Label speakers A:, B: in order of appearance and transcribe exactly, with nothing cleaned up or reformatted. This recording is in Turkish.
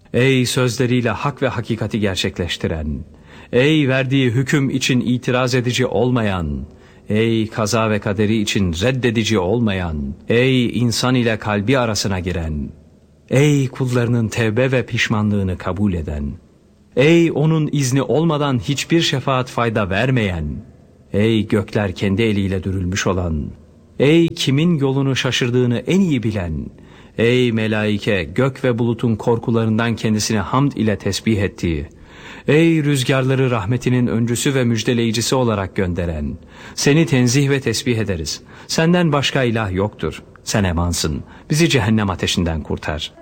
A: Ey sözleriyle hak ve hakikati gerçekleştiren, ey verdiği hüküm için itiraz edici olmayan, ey kaza ve kaderi için reddedici olmayan, ey insan ile kalbi arasına giren, ey kullarının tevbe ve pişmanlığını kabul eden, ey onun izni olmadan hiçbir şefaat fayda vermeyen, ey gökler kendi eliyle dürülmüş olan, ey kimin yolunu şaşırdığını en iyi bilen, ey melaike gök ve bulutun korkularından kendisini hamd ile tesbih ettiği, ey rüzgarları rahmetinin öncüsü ve müjdeleyicisi olarak gönderen, seni tenzih ve tesbih ederiz. Senden başka ilah yoktur. Sen emansın. Bizi cehennem ateşinden kurtar.